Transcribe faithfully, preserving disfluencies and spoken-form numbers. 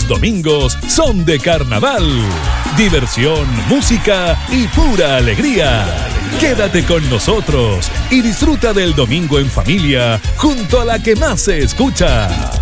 domingos son de carnaval. Diversión, música y pura alegría. Quédate con nosotros y disfruta del domingo en familia junto a la que más se escucha.